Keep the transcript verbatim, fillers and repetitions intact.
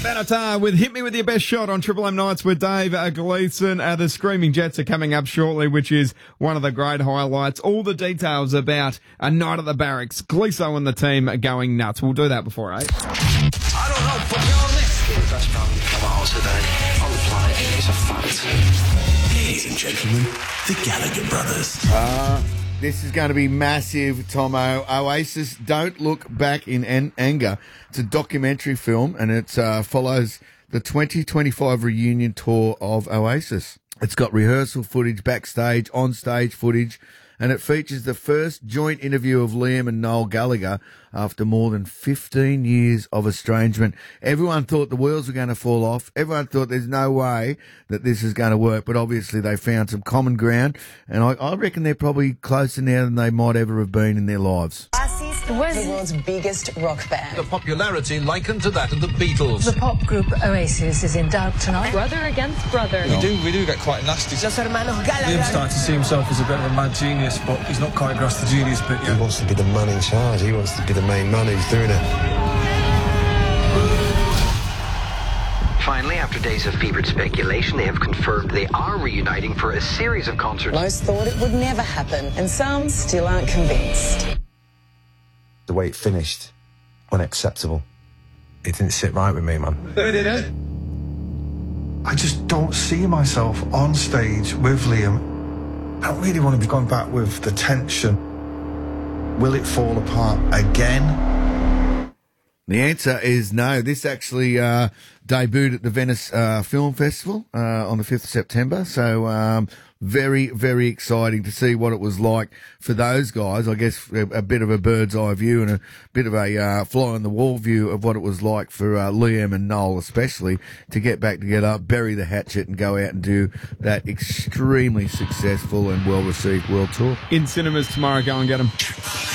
Benatar with Hit Me With Your Best Shot on Triple M Nights with Dave uh, Gleeson. Uh, the Screaming Jets are coming up shortly, which is one of the great highlights. All the details about a night at the barracks. Gleeso and the team are going nuts. We'll do that before eight. I don't know, put me on this. The best band of ours today on the planet is a fact. Ladies and gentlemen, the Gallagher Brothers. Uh, this is going to be massive, Tomo. Oasis, Don't Look Back in an- Anger. It's a documentary film, and it uh, follows the twenty twenty-five reunion tour of Oasis. It's got rehearsal footage, backstage, on-stage footage, and it features the first joint interview of Liam and Noel Gallagher after more than fifteen years of estrangement. Everyone thought the wheels were going to fall off. Everyone thought there's no way that this is going to work, but obviously they found some common ground, and I, I reckon they're probably closer now than they might ever have been in their lives. Oasis was the world's biggest rock band. The popularity likened to that of the Beatles. The pop group Oasis is in doubt tonight. Brother against brother. We do, we do get quite nasty. Los hermanos Gallagher. Liam's starting to see himself as a bit of a mad genius, but he's not quite grasped the genius bit yet. He wants to be the man in charge. He wants to be the main man who's doing it. Finally, after days of fevered speculation, they have confirmed they are reuniting for a series of concerts. Most thought it would never happen, and some still aren't convinced. The way it finished, unacceptable. It didn't sit right with me, man. I just don't see myself on stage with Liam. I don't really want to be going back with the tension. Will it fall apart again? The answer is no. This actually uh, debuted at the Venice uh, Film Festival uh, on the fifth of September. So um, very, very exciting to see what it was like for those guys. I guess a, a bit of a bird's eye view and a bit of a uh, fly on the wall view of what it was like for uh, Liam and Noel especially to get back together, bury the hatchet and go out and do that extremely successful and well-received world tour. In cinemas tomorrow. Go and get them.